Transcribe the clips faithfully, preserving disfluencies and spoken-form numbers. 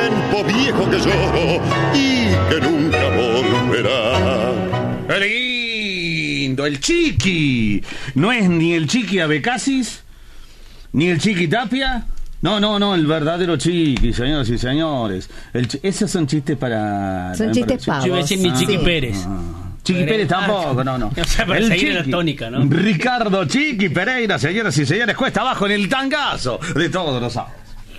tiempo viejo que lloro y que nunca volverá. ¡Qué lindo! El Chiqui. No es ni el Chiqui Abecasis, ni el Chiqui Tapia. No, no, no, el verdadero Chiqui, señoras y señores. El chi- esos son chistes para... Son chistes para pavos. Yo iba a decir mi Ah, Chiqui sí. Pérez. ah. Chiqui Pérez tampoco, no, no. O sea, para seguir en la tónica, ¿no? Ricardo Chiqui Pereira, señoras y señores, cuesta abajo en el tangazo de todos los sábados.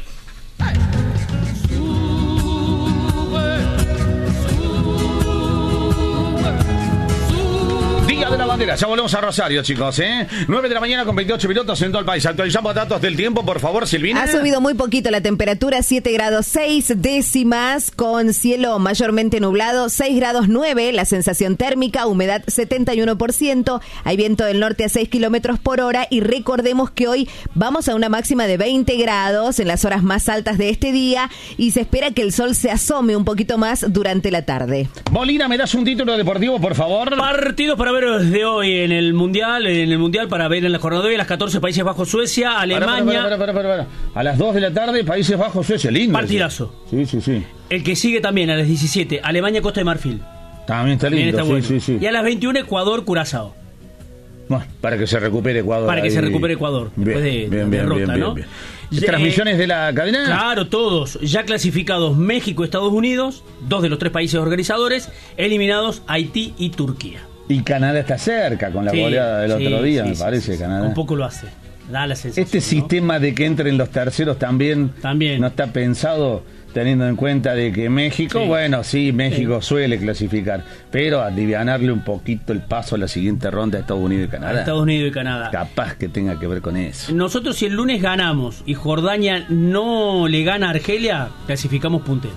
Día de la Bandera, ya volvemos a Rosario, chicos, ¿eh? nueve de la mañana con veintiocho minutos en todo el país. Actualizamos datos del tiempo, por favor, Silvina. Ha subido muy poquito la temperatura, siete grados seis décimas, con cielo mayormente nublado, seis grados nueve, la sensación térmica, humedad setenta y uno por ciento, hay viento del norte a seis kilómetros por hora y recordemos que hoy vamos a una máxima de veinte grados en las horas más altas de este día y se espera que el sol se asome un poquito más durante la tarde. Molina, ¿me das un título deportivo, por favor? Partidos para ver de hoy en el Mundial, en el Mundial para ver en la jornada de hoy, las catorce, Países Bajos, Suecia, Alemania. Para, para, para, para, para. A las dos de la tarde, Países Bajos, Suecia, lindo. Partidazo. Sí, sí, sí. El que sigue también a las diecisiete, Alemania, Costa de Marfil. También está También lindo, está sí, bueno. sí, sí. Y a las veintiuna, Ecuador, Curazao. Bueno, para que se recupere Ecuador. Para que ahí. se recupere Ecuador, Bien, después de bien, de bien, derrota, bien, bien, ¿no? bien. Ya, ¿Transmisiones eh, de la cadena? Claro, todos. Ya clasificados México, Estados Unidos, dos de los tres países organizadores, eliminados Haití y Turquía. Y Canadá está cerca con la Sí, goleada del sí, otro día, sí, me sí, parece, sí, Canadá. Un poco lo hace. Da la sensación. Este ¿no? sistema de que entren los terceros también, También. no está pensado teniendo en cuenta de que México, Sí. bueno, sí, México Sí. suele clasificar, pero alivianarle un poquito el paso a la siguiente ronda a Estados Unidos y Canadá. Estados Unidos y Canadá. Capaz que tenga que ver con eso. Nosotros, si el lunes ganamos y Jordania no le gana a Argelia, clasificamos punteros.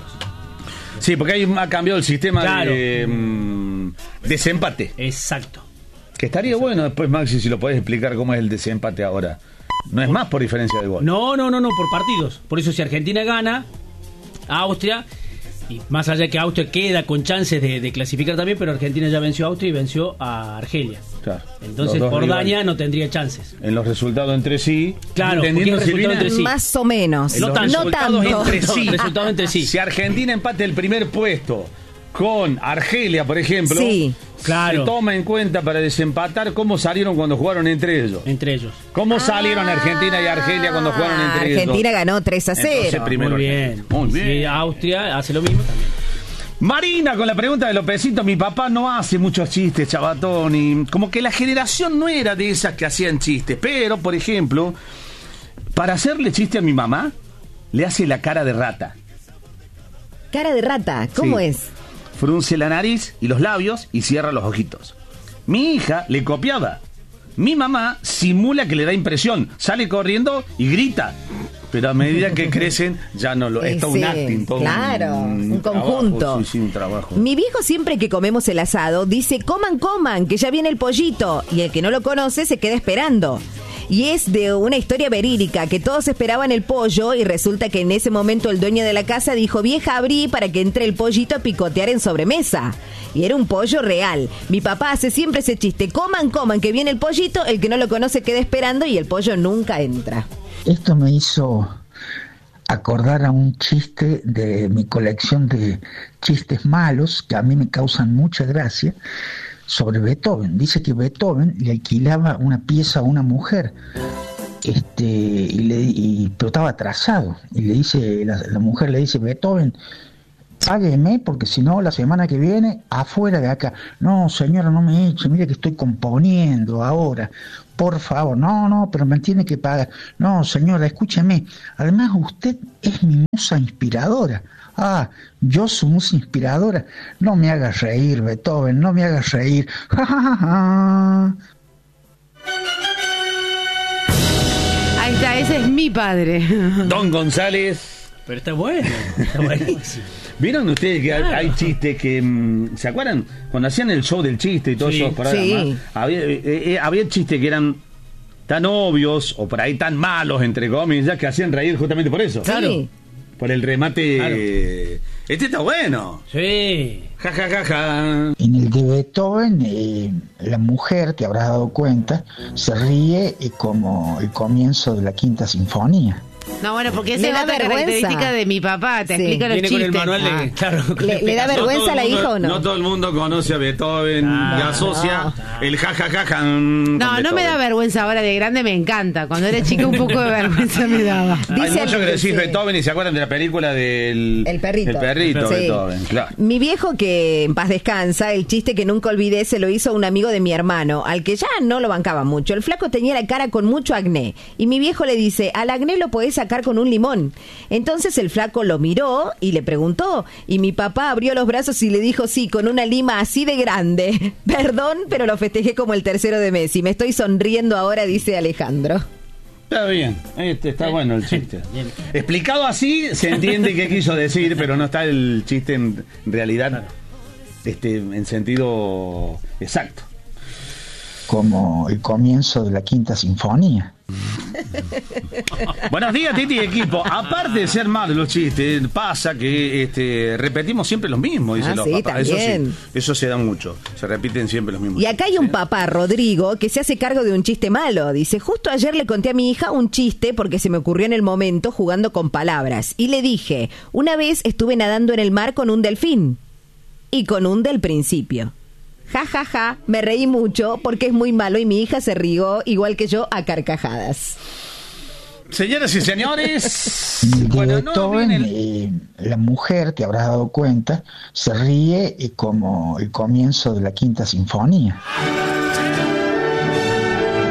Sí, porque ahí ha cambiado el sistema Claro. de mm, desempate. Exacto. Que estaría bueno después, Maxi, si lo podés explicar cómo es el desempate ahora. No es más por diferencia de gol. No, no, no, no, por partidos. Por eso si Argentina gana a Austria, y más allá de que Austria queda con chances de, de clasificar también, pero Argentina ya venció a Austria y venció a Argelia. Claro. Entonces Los dos Jordania rivales. no tendría chances. En los resultados entre sí. Claro, entendiendo, porque es resultado Silvina, entre sí. Más o menos. En los no resultados tanto. entre sí. Resultados entre sí. Si Argentina empate el primer puesto con Argelia, por ejemplo, Sí. Claro. se toma en cuenta para desempatar cómo salieron cuando jugaron entre ellos. Entre ellos. ¿Cómo salieron Argentina y Argelia cuando jugaron entre ellos? Argentina ganó tres a cero. Entonces, primero Muy Argentina. bien. Muy bien. Y Austria hace lo mismo también. Marina, con la pregunta de Lopecito, mi papá no hace muchos chistes, chavatón, y como que la generación no era de esas que hacían chistes, pero, por ejemplo, para hacerle chiste a mi mamá, le hace la cara de rata. Cara de rata, ¿cómo Sí. es? Frunce la nariz y los labios y cierra los ojitos. Mi hija le copiaba. Mi mamá simula que le da impresión, sale corriendo y grita. Pero a medida que crecen, ya no lo... Eh, Es todo sí, un acting, todo claro, un, un conjunto. trabajo, sí, sí, un trabajo. Mi viejo siempre que comemos el asado dice, coman, coman, que ya viene el pollito. Y el que no lo conoce se queda esperando. Y es de una historia verídica, que todos esperaban el pollo y resulta que en ese momento el dueño de la casa dijo, vieja, abrí para que entre el pollito a picotear en sobremesa. Y era un pollo real. Mi papá hace siempre ese chiste, coman, coman, que viene el pollito, el que no lo conoce queda esperando y el pollo nunca entra. Esto me hizo acordar a un chiste de mi colección de chistes malos que a mí me causan mucha gracia sobre Beethoven. Dice que Beethoven le alquilaba una pieza a una mujer, este, y le, y, pero estaba atrasado, y le dice, la, la mujer le dice, Beethoven, págueme porque si no la semana que viene afuera de acá. No, señora, no me eche, mire que estoy componiendo ahora, por favor. No, no, pero me tiene que pagar. No, señora, escúcheme, además usted es mi musa inspiradora. Ah, yo su musa inspiradora. No me hagas reír, Beethoven, no me hagas reír. Ja, ja, ja, ja. Ahí está, ese es mi padre. Don González. Pero está bueno. Está buenísimo. ¿Vieron ustedes que hay- Claro. hay chistes que... mm, ¿se acuerdan? Cuando hacían el show del chiste y todos Sí. esos programas, Sí. había, eh, eh, había chistes que eran tan obvios o por ahí tan malos, entre comillas, que hacían reír justamente por eso. Claro. Sí. Por el remate... Claro. eh, este está bueno. Sí. Ja, ja, ja, ja. En el de Beethoven, eh, la mujer, te habrás dado cuenta, se ríe eh, como el comienzo de la Quinta Sinfonía. No, bueno, porque esa Le es da otra vergüenza. característica de mi papá. Te Sí. explica los Viene con el chistes. manual de... Ah. Claro, con ¿Le, le da explicación. vergüenza a la hija o no? No todo el mundo conoce a Beethoven Ah, y asocia no. el jajajaja. mm, No, con no me da Beethoven. vergüenza ahora de grande, me encanta. Cuando era chica un poco de vergüenza me daba. Hay Dice muchos que el- decís sí. Beethoven y se acuerdan de la película del... El perrito. El perrito, Sí. Beethoven, claro. Mi viejo, que en paz descansa, el chiste que nunca olvidé se lo hizo un amigo de mi hermano, al que ya no lo bancaba mucho. El flaco tenía la cara con mucho acné y mi viejo le dice, al acné lo podés sacar con un limón. Entonces el flaco lo miró y le preguntó y mi papá abrió los brazos y le dijo, sí, con una lima así de grande. Perdón, pero lo festejé como el tercero de Messi. Me estoy sonriendo ahora, dice Alejandro. Está bien, este, está bueno el chiste. Bien. Explicado así, se entiende qué quiso decir, pero no está el chiste en realidad este, en sentido exacto. Como el comienzo de la Quinta Sinfonía. Buenos días, Titi y equipo. Aparte de ser malos los chistes, pasa que este, repetimos siempre los mismos, dicen Ah, los sí, papás. Eso también. sí, eso se da mucho. Se repiten siempre los mismos. Y acá hay un ¿sí? papá, Rodrigo, que se hace cargo de un chiste malo. Dice, justo ayer le conté a mi hija un chiste porque se me ocurrió en el momento jugando con palabras. Y le dije, una vez estuve nadando en el mar con un delfín. Y con un del principio. Ja, ja, ja, me reí mucho porque es muy malo y mi hija se rió igual que yo a carcajadas. Señoras y señores, De bueno, no Beethoven, viene el- eh, la mujer, te habrás dado cuenta, se ríe eh, como el comienzo de la Quinta Sinfonía.